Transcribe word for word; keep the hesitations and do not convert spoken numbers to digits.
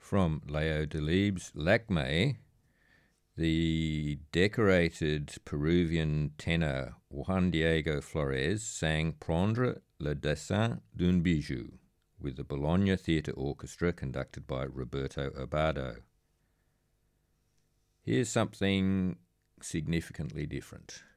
From Leo Delibes' Lacme, the decorated Peruvian tenor Juan Diego Flores sang Prendre le dessin d'un bijou with the Bologna Theatre Orchestra conducted by Roberto Abbado. Here's something significantly different.